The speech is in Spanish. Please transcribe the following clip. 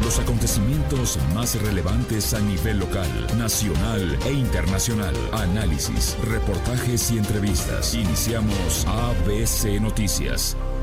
Los acontecimientos más relevantes a nivel local, nacional e internacional. Análisis, reportajes y entrevistas. Iniciamos ABC Noticias.